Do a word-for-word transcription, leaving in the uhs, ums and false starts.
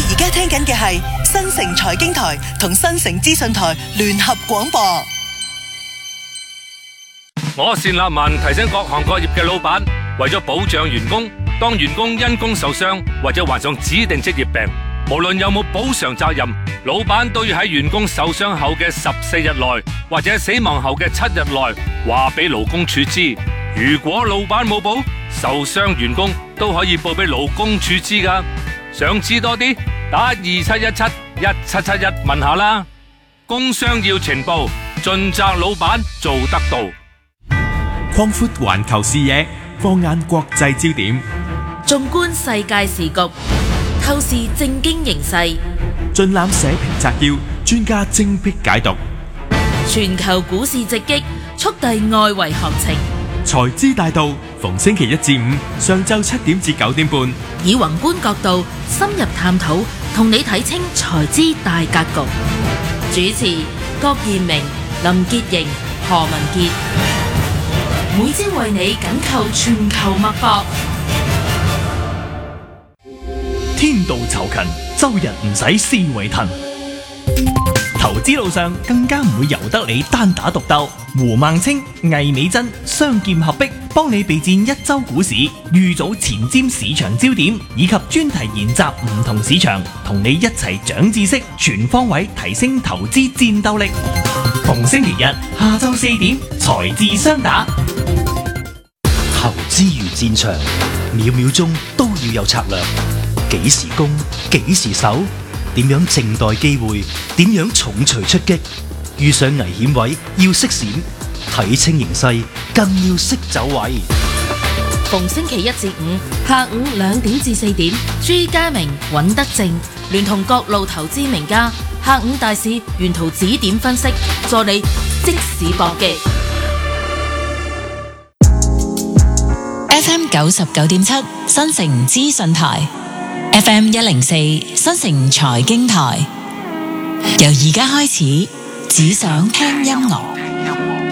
而家聽緊嘅係新城財經台同新城資訊台聯合廣播。 我單立文提醒各行各業嘅老闆，為咗保障員工，當員工因工受傷或者患上指定職業病，無論有冇補償責任，老闆都要喺員工受傷後嘅十四日內或者死亡後嘅七日內話俾勞工處知。如果老闆冇報，受傷員工都可以報俾勞工處知㗎。想知多啲，打二七一七一七七一問下啦。工傷要呈報，盡責老闆做得到。 擴闊環球視野，放眼國際焦點， 縱觀世界時局，透視政經形勢， 盡覽社評摘要，專家精闢解讀。 全球股市直擊，速遞外圍行情。 財資大道，逢星期一至五上晝七點至九點半， 以宏觀角度深入探討，同你睇清財資大格局。主持郭彥明、林潔瑩、何文傑，每朝為你緊扣全球脈搏。 天道酬勤，周日唔使思維騰。投資路上更加唔會由得你單打獨鬥。胡孟青、魏美珍雙劍合璧，幫你備戰一周股市，預早前瞻市場焦點，以及專題研習唔同市場，同你一齊長知識，全方位提升投資戰鬥力。逢星期日下晝四點，財智雙打。 投資如戰場，秒秒鐘都要有策略。幾時攻，幾時守，點樣靜待機會，點樣重錘出擊。遇上危險位要識閃，睇清形勢更要識走位。 逢星期一至五下午兩點至四點，朱家明、尹德正聯同各路投資名家，下午大市沿途指點分析，助你即時搏擊。 F M 九十九點七新城資訊台， F M 一零四新城財經台，由而家開始，只想聽音樂。